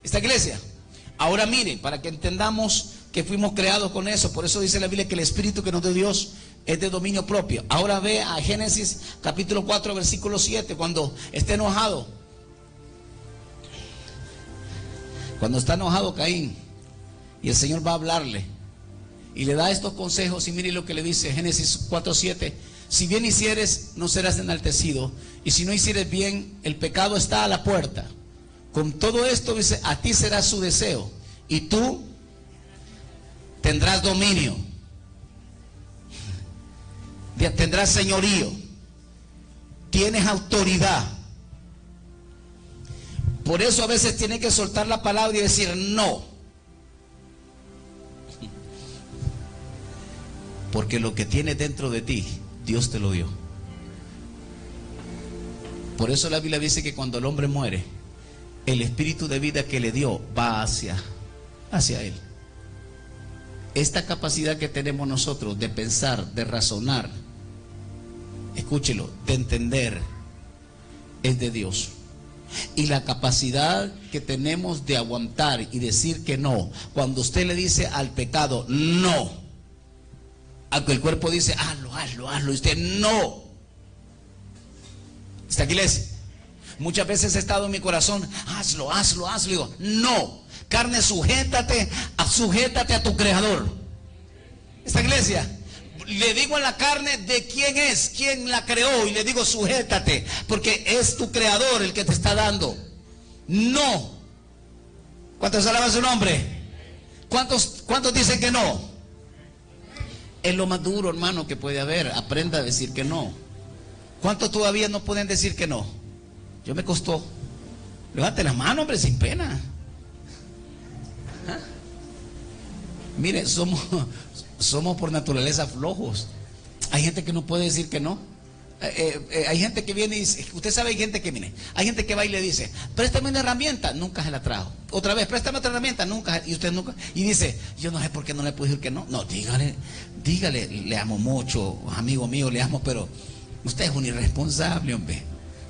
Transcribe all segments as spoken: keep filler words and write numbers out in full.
esta iglesia. Ahora miren, para que entendamos que fuimos creados con eso. Por eso dice la Biblia que el espíritu que nos dio Dios es de dominio propio. Ahora ve a Génesis capítulo cuatro versículo siete. Cuando esté enojado, cuando está enojado Caín, y el Señor va a hablarle y le da estos consejos, y mire lo que le dice Génesis cuatro siete: si bien hicieres, no serás enaltecido, y si no hicieres bien, el pecado está a la puerta. Con todo esto dice, a ti será su deseo, y tú tendrás dominio, tendrás señorío, tienes autoridad. Por eso a veces tienes que soltar la palabra y decir no, porque lo que tienes dentro de ti, Dios te lo dio. Por eso la Biblia dice que cuando el hombre muere, el espíritu de vida que le dio va hacia, hacia él. Esta capacidad que tenemos nosotros de pensar, de razonar, escúchelo, de entender, es de Dios. Y la capacidad que tenemos de aguantar y decir que no, cuando usted le dice al pecado no, aunque el cuerpo dice hazlo, hazlo, hazlo, y usted no. ¿Está aquí, iglesia? Muchas veces he estado en mi corazón, hazlo, hazlo, hazlo. Y digo, no, carne, sujétate, a, sujétate a tu creador. Esta iglesia, le digo a la carne de quién es, quién la creó, y le digo, sujétate, porque es tu creador el que te está dando. No. ¿Cuántos alaban su nombre? ¿Cuántos, cuántos dicen que no? Es lo más duro, hermano, que puede haber. Aprenda a decir que no. ¿Cuántos todavía no pueden decir que no? Yo me costó. Levante la mano, hombre, sin pena. ¿Ah? Mire, somos, somos por naturaleza flojos. Hay gente que no puede decir que no. Eh, eh, hay gente que viene y dice, usted sabe, hay gente que viene, hay gente que va y le dice, préstame una herramienta, nunca se la trajo. Otra vez, préstame otra herramienta, nunca, y usted nunca, y dice, yo no sé por qué no le puedo decir que no. No, dígale, dígale, le amo mucho, amigo mío, le amo, pero usted es un irresponsable, hombre.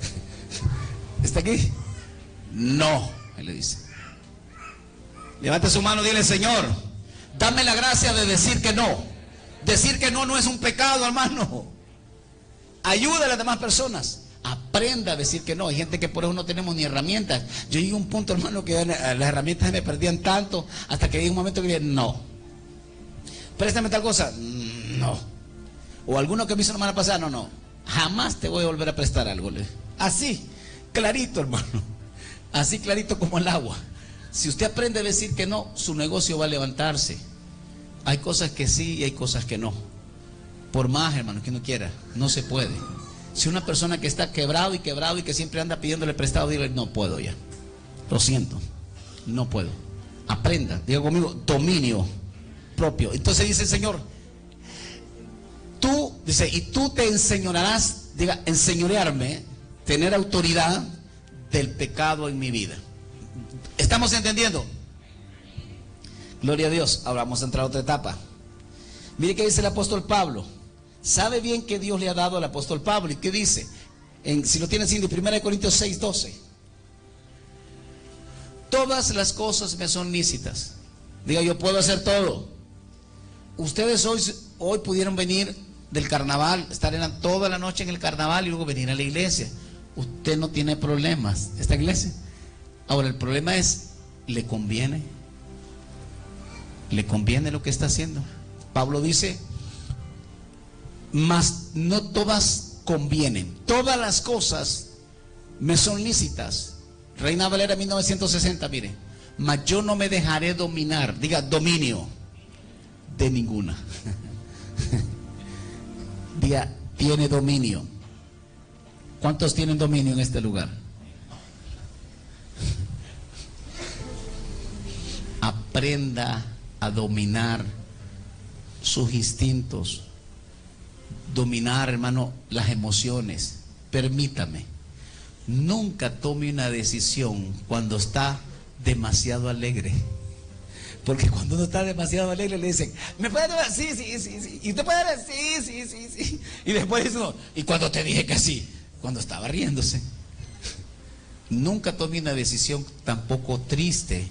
¿Está aquí? No, él le dice. Levante su mano, dile, Señor, dame la gracia de decir que no. Decir que no no es un pecado, hermano. Ayuda a las demás personas. Aprenda a decir que no. Hay gente que por eso no tenemos ni herramientas. Yo llegué a un punto, hermano, que las herramientas me perdían tanto, hasta que llegué a un momento que dije, no. Préstame tal cosa, no. O alguno que me hizo la semana pasada, no, no. Jamás te voy a volver a prestar algo. Así, clarito, hermano. Así clarito como el agua. Si usted aprende a decir que no, su negocio va a levantarse. Hay cosas que sí y hay cosas que no. Por más, hermano, que uno quiera, no se puede. Si una persona que está quebrado y quebrado y que siempre anda pidiéndole prestado, dile, no puedo ya. Lo siento, no puedo. Aprenda, diga conmigo, dominio propio. Entonces dice el Señor, tú, dice, y tú te enseñorearás, diga, enseñorearme, tener autoridad del pecado en mi vida. ¿Estamos entendiendo? Gloria a Dios. Ahora vamos a entrar a otra etapa. Mire qué dice el apóstol Pablo. Sabe bien que Dios le ha dado al apóstol Pablo. ¿Y qué dice? En, si lo tienes en primera de Corintios seis doce. Todas las cosas me son lícitas. Diga, yo puedo hacer todo. Ustedes hoy, hoy pudieron venir del carnaval, estar en, toda la noche en el carnaval y luego venir a la iglesia. Usted no tiene problemas. ¿Esta iglesia? Ahora el problema es, ¿le conviene? ¿Le conviene lo que está haciendo? Pablo dice, mas no todas convienen. Todas las cosas me son lícitas. Reina Valera mil novecientos sesenta, mire. Mas yo no me dejaré dominar, diga dominio, de ninguna. Diga, tiene dominio. ¿Cuántos tienen dominio en este lugar? Aprenda a dominar sus instintos, dominar, hermano, las emociones. Permítame, nunca tome una decisión cuando está demasiado alegre, porque cuando uno está demasiado alegre le dicen, ¿me puede dar? Sí, sí, sí, sí, y usted puede dar, sí, sí, sí, sí, y después dice, no, y cuando te dije que sí, cuando estaba riéndose. Nunca tome una decisión tampoco triste.